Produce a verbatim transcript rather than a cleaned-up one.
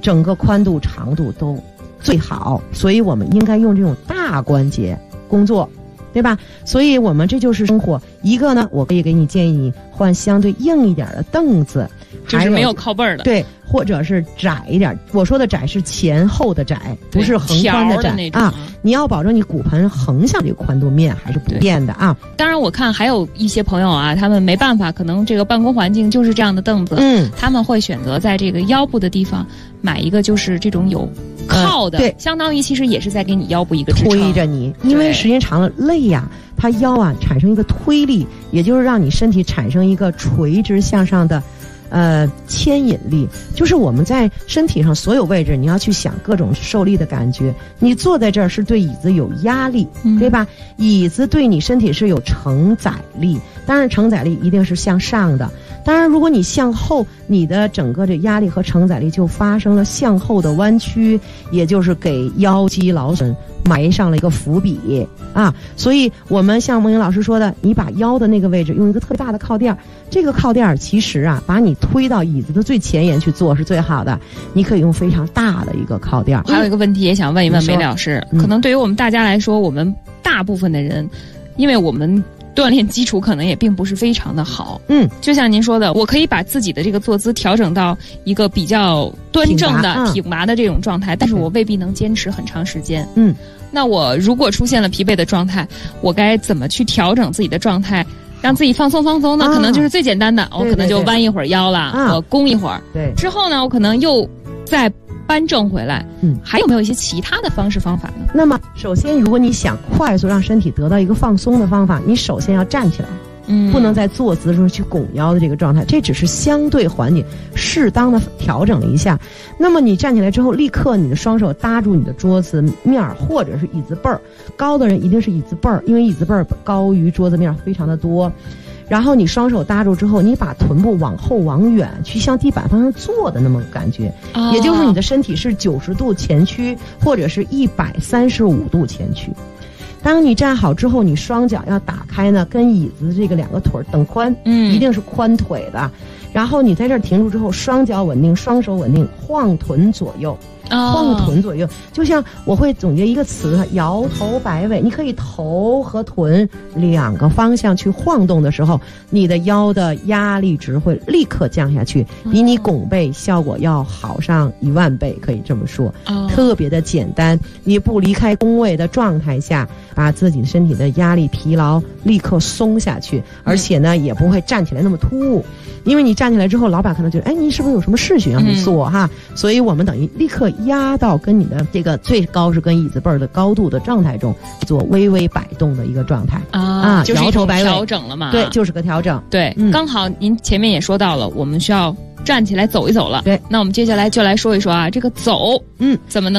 整个宽度长度都最好，所以我们应该用这种大关节工作，对吧？所以我们这就是生活。一个呢，我可以给你建议你换相对硬一点的凳子， 就是没有靠背儿的， 对，或者是窄一点。我说的窄是前后的窄，不是横宽的窄的啊。你要保证你骨盆横向这个宽度面还是不变的啊。 当然，我看还有一些朋友啊，他们没办法，可能这个办公环境就是这样的凳子， 嗯， 他们会选择在这个腰部的地方买一个就是这种有靠的， 呃、对， 相当于其实也是在给你腰部一个支撑， 推着你，因为时间长了累呀、啊，它腰啊产生一个推力，也就是让你身体产生一个垂直向上的。呃，牵引力就是我们在身体上所有位置，你要去想各种受力的感觉。你坐在这儿是对椅子有压力，嗯、对吧？椅子对你身体是有承载力，当然承载力一定是向上的。当然，如果你向后，你的整个的压力和承载力就发生了向后的弯曲，也就是给腰肌劳损埋上了一个伏笔啊。所以我们像孟莹老师说的，你把腰的那个位置用一个特别大的靠垫，这个靠垫其实啊，把你推到椅子的最前沿去做是最好的。你可以用非常大的一个靠垫。 还有一个问题也想问一问梅老师，可能对于我们大家来说，我们大部分的人，因为我们锻炼基础可能也并不是非常的好，嗯，就像您说的，我可以把自己的这个坐姿调整到一个比较端正的、挺拔的这种状态，但是我未必能坚持很长时间，嗯，那我如果出现了疲惫的状态，我该怎么去调整自己的状态，让自己放松放松呢？可能就是最简单的，我可能就弯一会儿腰了，我弓一会儿，对，之后呢，我可能又再扳正回来，嗯，还有没有一些其他的方式方法呢？ 那么，首先，如果你想快速让身体得到一个放松的方法，你首先要站起来，嗯，不能在坐姿中去拱腰的这个状态，这只是相对缓解，适当的调整了一下。那么你站起来之后，立刻你的双手搭住你的桌子面或者是椅子背儿，高的人一定是椅子背儿，因为椅子背儿高于桌子面非常的多。然后你双手搭住之后，你把臀部往后往远去向地板方向坐的那么个感觉，哦、也就是你的身体是九十度前屈或者是一百三十五度前屈。当你站好之后，你双脚要打开呢，跟椅子这个两个腿等宽，嗯，一定是宽腿的。然后你在这儿停住之后，双脚稳定，双手稳定，晃臀左右。晃臀左右，就像我会总结一个词，摇头摆尾。你可以头和臀两个方向去晃动的时候，你的腰的压力值会立刻降下去，比你拱背效果要好上一万倍，可以这么说。哦、特别的简单，你不离开工位的状态下，把自己的身体的压力疲劳立刻松下去，而且呢，也不会站起来那么突兀。因为你站起来之后，老板可能觉得，哎，你是不是有什么事情让你做、嗯、哈？所以我们等于立刻压到跟你的这个最高是跟椅子背儿的高度的状态中，做微微摆动的一个状态啊， 啊就是一种调整了嘛？ 对，就是个调整。 对，嗯、刚好您前面也说到了，我们需要站起来走一走了。 对， 那我们接下来就来说一说啊，这个走，嗯，怎么能